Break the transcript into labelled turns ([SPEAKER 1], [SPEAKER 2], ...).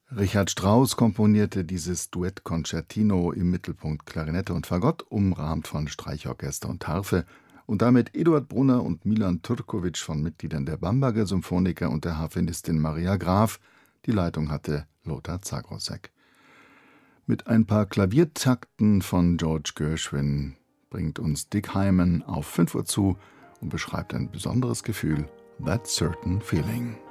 [SPEAKER 1] Richard Strauss komponierte dieses Duett-Concertino im Mittelpunkt Klarinette und Fagott, umrahmt von Streichorchester und Harfe, und damit Eduard Brunner und Milan Turkovic von Mitgliedern der Bamberger Symphoniker und der Harfenistin Maria Graf. Die Leitung hatte Lothar Zagrosek. Mit ein paar Klaviertakten von George Gershwin bringt uns Dick Hyman auf 5 Uhr zu und beschreibt ein besonderes Gefühl, That Certain Feeling.